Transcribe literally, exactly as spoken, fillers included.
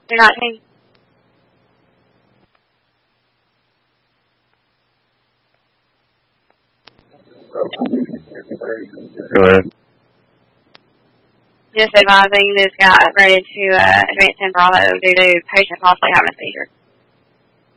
two nineteen. Go ahead. Just advising this guy upgraded to uh, advanced ten Bravo due to patient possibly having a seizure.